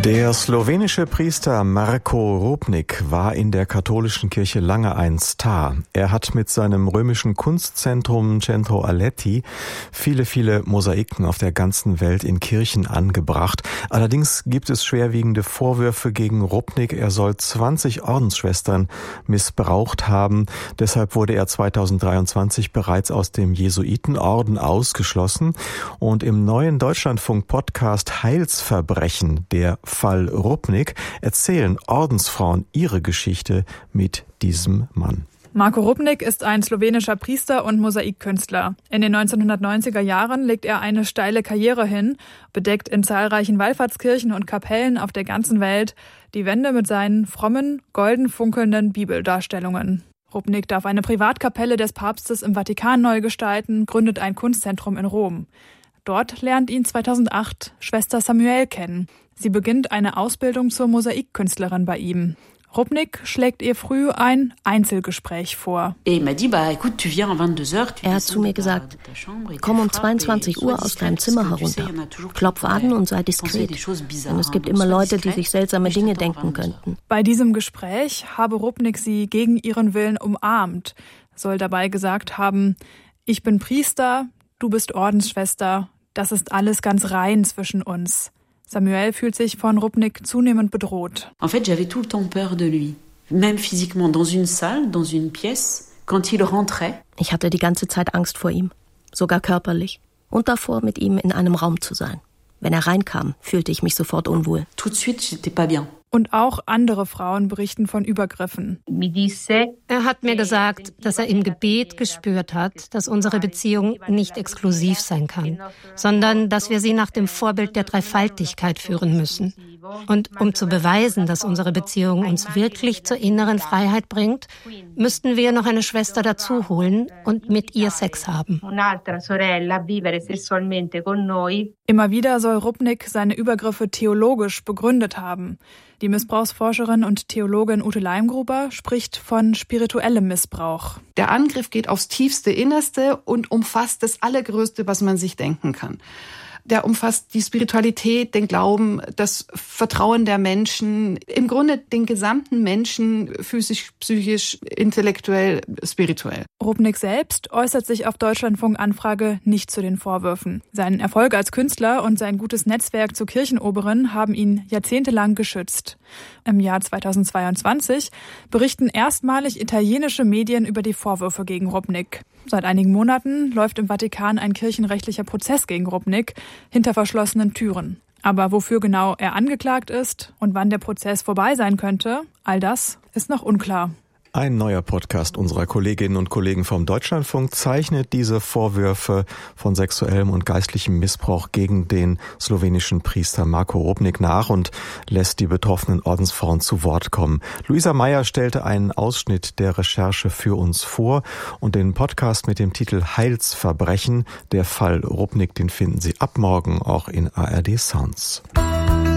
Der slowenische Priester Marko Rupnik war in der katholischen Kirche lange ein Star. Er hat mit seinem römischen Kunstzentrum Centro Aletti viele Mosaiken auf der ganzen Welt in Kirchen angebracht. Allerdings gibt es schwerwiegende Vorwürfe gegen Rupnik. Er soll 20 Ordensschwestern missbraucht haben. Deshalb wurde er 2023 bereits aus dem Jesuitenorden ausgeschlossen. Und im neuen Deutschlandfunk-Podcast Heilsverbrechen, der Fall Rupnik, erzählen Ordensfrauen ihre Geschichte mit diesem Mann. Marko Rupnik ist ein slowenischer Priester und Mosaikkünstler. In den 1990er Jahren legt er eine steile Karriere hin, bedeckt in zahlreichen Wallfahrtskirchen und Kapellen auf der ganzen Welt die Wände mit seinen frommen, golden funkelnden Bibeldarstellungen. Rupnik darf eine Privatkapelle des Papstes im Vatikan neu gestalten, gründet ein Kunstzentrum in Rom. Dort lernt ihn 2008 Schwester Samuel kennen. Sie beginnt eine Ausbildung zur Mosaikkünstlerin bei ihm. Rupnik schlägt ihr früh ein Einzelgespräch vor. Er hat zu mir gesagt, komm um 22 Uhr aus deinem Zimmer herunter, klopf an und sei diskret, denn es gibt immer Leute, die sich seltsame Dinge denken könnten. Bei diesem Gespräch habe Rupnik sie gegen ihren Willen umarmt, soll dabei gesagt haben, ich bin Priester, du bist Ordensschwester, das ist alles ganz rein zwischen uns. Samuel fühlt sich von Rupnik zunehmend bedroht. En fait, j'avais tout le temps peur de lui. Même physiquement, dans une salle, dans une pièce, quand il rentrait. Ich hatte die ganze Zeit Angst vor ihm, sogar körperlich. Und davor, mit ihm in einem Raum zu sein. Wenn er reinkam, fühlte ich mich sofort unwohl. Tout de suite, j'étais pas bien. Und auch andere Frauen berichten von Übergriffen. Er hat mir gesagt, dass er im Gebet gespürt hat, dass unsere Beziehung nicht exklusiv sein kann, sondern dass wir sie nach dem Vorbild der Dreifaltigkeit führen müssen. Und um zu beweisen, dass unsere Beziehung uns wirklich zur inneren Freiheit bringt, müssten wir noch eine Schwester dazu holen und mit ihr Sex haben. Immer wieder soll Rupnik seine Übergriffe theologisch begründet haben. Die Missbrauchsforscherin und Theologin Ute Leimgruber spricht von spirituellem Missbrauch. Der Angriff geht aufs tiefste Innerste und umfasst das Allergrößte, was man sich denken kann. Der umfasst die Spiritualität, den Glauben, das Vertrauen der Menschen, im Grunde den gesamten Menschen, physisch, psychisch, intellektuell, spirituell. Rupnik selbst äußert sich auf Deutschlandfunk-Anfrage nicht zu den Vorwürfen. Sein Erfolg als Künstler und sein gutes Netzwerk zur Kirchenoberin haben ihn jahrzehntelang geschützt. Im Jahr 2022 berichten erstmalig italienische Medien über die Vorwürfe gegen Rupnik. Seit einigen Monaten läuft im Vatikan ein kirchenrechtlicher Prozess gegen Rupnik hinter verschlossenen Türen. Aber wofür genau er angeklagt ist und wann der Prozess vorbei sein könnte, all das ist noch unklar. Ein neuer Podcast unserer Kolleginnen und Kollegen vom Deutschlandfunk zeichnet diese Vorwürfe von sexuellem und geistlichem Missbrauch gegen den slowenischen Priester Marko Rupnik nach und lässt die betroffenen Ordensfrauen zu Wort kommen. Luisa Meyer stellte einen Ausschnitt der Recherche für uns vor und den Podcast mit dem Titel Heilsverbrechen, der Fall Rupnik, den finden Sie ab morgen auch in ARD Sounds.